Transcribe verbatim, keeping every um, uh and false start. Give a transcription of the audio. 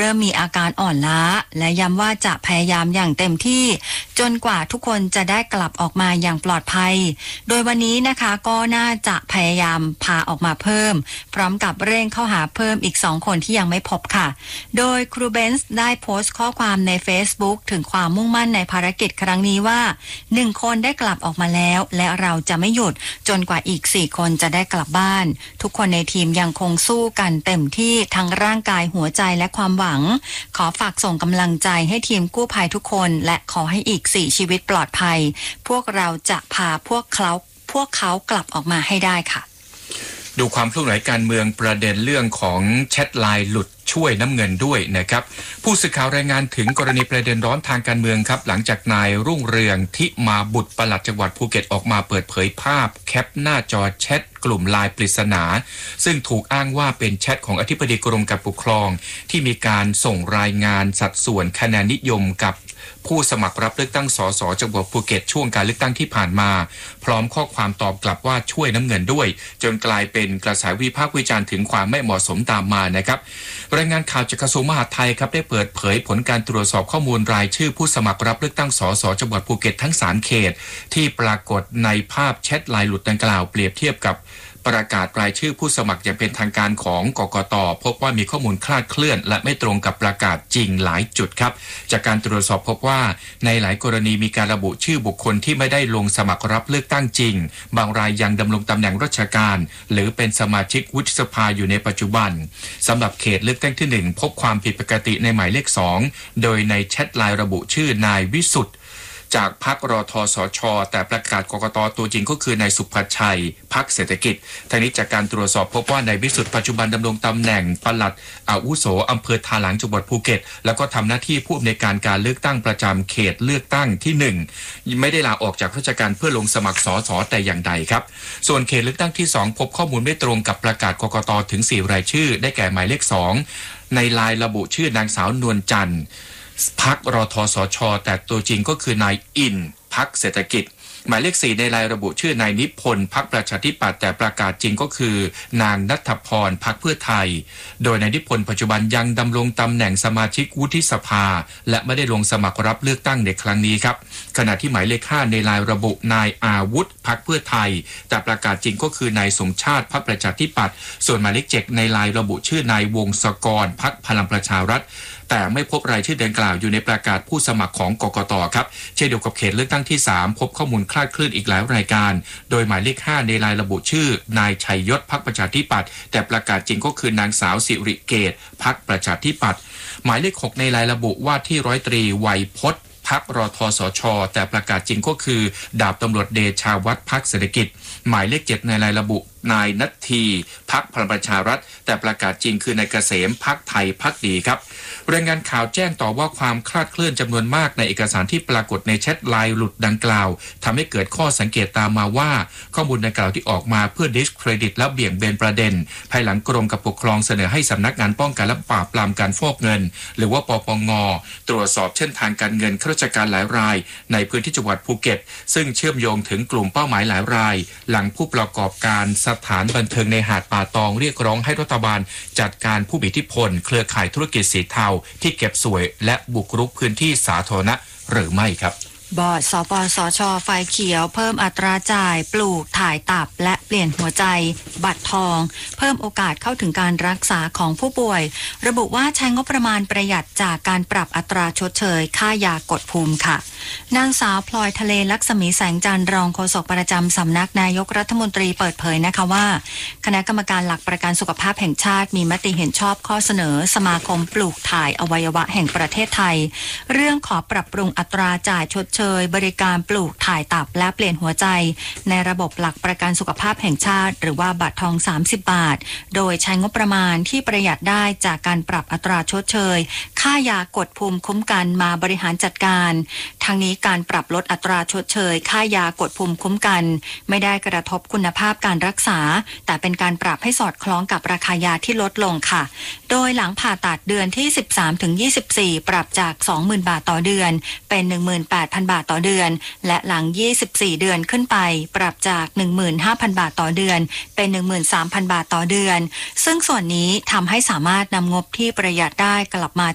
ริ่มมีอาการอ่อนล้าและย้ำว่าจะพยายามอย่างเต็มที่จนกว่าทุกคนจะได้กลับออกมาอย่างปลอดภัยโดยวันนี้นะคะก็น่าจะพยายามพาออกมาเพิ่มพร้อมกับเร่งเข้าหาเพิ่มอีกสองคนที่ยังไม่พบค่ะโดยครูเบนซ์ได้โพสต์ข้อความใน Facebook ถึงความมุ่งมั่นในภารกิจครั้งนี้ว่าหนึ่งคนได้กลับออกมาแล้วและเราจะไม่หยุดจนกว่าอีกสี่คนจะได้กลับบ้านทุกคนในทีมยังคงสู้กันเต็มที่ทั้งร่างกายหัวใจและความหวังขอฝากส่งกำลังใจให้ทีมกู้ภัยทุกคนและขอให้อีกสี่ชีวิตปลอดภัยพวกเราจะพาพวกเขาพวกเขากลับออกมาให้ได้ค่ะดูความเคลื่อนไหวการเมืองประเด็นเรื่องของแชทไลน์หลุดช่วยน้ำเงินด้วยนะครับผู้สื่อข่าวรายงานถึงกรณีประเด็นร้อนทางการเมืองครับหลังจากนายรุ่งเรืองทิมาบุตรปลัดจังหวัดภูเก็ตออกมาเปิดเผยภาพแคปหน้าจอแชทกลุ่มไลน์ปริศนาซึ่งถูกอ้างว่าเป็นแชทของอธิบดีกรมการปกครองที่มีการส่งรายงานสัดส่วนคะแนนนิยมกับผู้สมัครรับเลือกตั้งสสจังหวัดภูเก็ตช่วงการเลือกตั้งที่ผ่านมาพร้อมข้อความตอบกลับว่าช่วยน้ำเงินด้วยจนกลายเป็นกระแสวิพากษ์วิจารณ์ถึงความไม่เหมาะสมตามมานะครับรายงานข่าวจากกระทรวงมหาดไทยครับได้เปิดเผยผลการตรวจสอบข้อมูลรายชื่อผู้สมัครรับเลือกตั้งสสจังหวัดภูเก็ตทั้งสามเขตที่ปรากฏในภาพแชทไลน์หลุดดังกล่าวเปรียบเทียบกับประกาศรายชื่อผู้สมัครอย่างเป็นทางการของกกต.พบว่ามีข้อมูลคลาดเคลื่อนและไม่ตรงกับประกาศจริงหลายจุดครับจากการตรวจสอบพบว่าในหลายกรณีมีการระบุชื่อบุคคลที่ไม่ได้ลงสมัครรับเลือกตั้งจริงบางรายยังดำรงตำแหน่งราชการหรือเป็นสมาชิกวุฒิสภาอยู่ในปัจจุบันสำหรับเขตเลือกตั้งที่หนึ่งพบความผิดปกติในหมายเลขสองโดยในแชทไลน์ระบุชื่อนายวิสุทธิ์จากพรรครทสชแต่ประกาศกกตตัวจริงก็คือนายสุภชัยพรรคเศรษฐกิจทั้งนี้จากการตรวจสอบพบว่านายวิสุทธิ์ปัจจุบันดำรงตำแหน่งปลัดอาวุโสอำเภอทาหลางจังหวัดภูเก็ตแล้วก็ทำหน้าที่ผู้อำนวยการการเลือกตั้งประจำเขตเลือกตั้งที่หนึ่งไม่ได้ลาออกจากราชการเพื่อลงสมัครสสแต่อย่างใดครับส่วนเขตเลือกตั้งที่สองพบข้อมูลไม่ตรงกับประกาศกกตถึงสี่รายชื่อได้แก่หมายเลขสองในไลน์ระบุชื่อนางสาวนวลจันทร์พรรครทสชแต่ตัวจริงก็คือนายอินพรรคเศรษฐกิจหมายเลขสี่ในรายระบุชื่อนายนิพนธ์พรรคประชาธิปัตย์แต่ประกาศจริงก็คือนางณัฐพรพรรคเพื่อไทยโดยนายนิพนธ์ปัจจุบันยังดำรงตำแหน่งสมาชิกวุฒิสภาและไม่ได้ลงสมัครรับเลือกตั้งในครั้งนี้ครับขณะที่หมายเลขห้าในรายระบุนายอาวุธพรรคเพื่อไทยแต่ประกาศจริงก็คือนายสมชาติพรรคประชาธิปัตย์ส่วนหมายเลขเจ็ดในรายระบุชื่อนายวงศกรพรรคพลังประชารัฐแต่ไม่พบรายชื่อดังกล่าวอยู่ในประกาศผู้สมัครของกกต.ครับเช่นเดียวกับเขตเลือกตั้งที่สามพบข้อมูลคลาดเคลื่อนอีกหลายรายการโดยหมายเลขห้าในรายระบุชื่อนายชัยยศพรรคประชาธิปัตย์แต่ประกาศจริงก็คือนางสาวสิริเกตพรรคประชาธิปัตย์หมายเลขหกในรายระบุว่าที่ร้อยตรีไวยพจน์พรรครทสชแต่ประกาศจริงก็คือดาบตำรวจเดชาวัฒน์พรรคเศรษฐกิจหมายเลขเจ็ดในรายระบุนายนัททีพรรคพลังประชารัฐแต่ประกาศจริงคือนายเกษมพรรคไทยพรรคดีครับรายงานข่าวแจ้งต่อว่าความคลาดเคลื่อนจำนวนมากในเอกสารที่ปรากฏในแชทไลน์หลุดดังกล่าวทำให้เกิดข้อสังเกตตามมาว่าข้อมูลดังกล่าวที่ออกมาเพื่อดิสเครดิตและเบี่ยงเบนประเด็นภายหลังกรมการปกครองเสนอให้สำนักงานป้องกันและปราบปรามการฟอกเงินหรือว่าปปงตรวจสอบเส้นทางการเงินข้าราชการหลายรายในพื้นที่จังหวัดภูเก็ตซึ่งเชื่อมโยงถึงกลุ่มเป้าหมายหลายรายหลังผู้ประกอบการสถานบันเทิงในหาดป่าตองเรียกร้องให้รัฐบาลจัดการผู้มีอิทธิพลเครือข่ายธุรกิจสีเทาที่เก็บสวยและบุกรุกพื้นที่สาธารณะหรือไม่ครับบอร์ดสปสช.ไฟเขียวเพิ่มอัตราจ่ายปลูกถ่ายตับและเปลี่ยนหัวใจบัตรทองเพิ่มโอกาสเข้าถึงการรักษาของผู้ป่วยระบุว่าใช้งบประมาณประหยัดจากการปรับอัตราชดเชยค่ายากดภูมิค่ะนางสาวพลอยทะเลลักษมีแสงจันทร์รองโฆษกประจำสำนักนายกรัฐมนตรีเปิดเผยนะคะว่าคณะกรรมการหลักประกันสุขภาพแห่งชาติมีมติเห็นชอบข้อเสนอสมาคมปลูกถ่ายอวัยวะแห่งประเทศไทยเรื่องขอปรับปรุงอัตราจ่ายชดเชยบริการปลูกถ่ายตับและเปลี่ยนหัวใจในระบบหลักประกันสุขภาพแห่งชาติหรือว่าบัตรทองสามสิบบาทโดยใช้งบประมาณที่ประหยัดได้จากการปรับอัตราชดเชยค่ายากดภูมิคุ้มกันมาบริหารจัดการทั้งนี้การปรับลดอัตราชดเชยค่ายากดภูมิคุ้มกันไม่ได้กระทบคุณภาพการรักษาแต่เป็นการปรับให้สอดคล้องกับราคายาที่ลดลงค่ะโดยหลังผ่าตัดเดือนที่ สิบสามถึงยี่สิบสี่ ปรับจาก สองหมื่น บาทต่อเดือนเป็น หนึ่งหมื่นแปดพัน บาทต่อเดือนและหลังยี่สิบสี่เดือนขึ้นไปปรับจาก หนึ่งหมื่นห้าพัน บาทต่อเดือนเป็น หนึ่งหมื่นสามพัน บาทต่อเดือนซึ่งส่วนนี้ทำให้สามารถนำงบที่ประหยัดได้กลับมา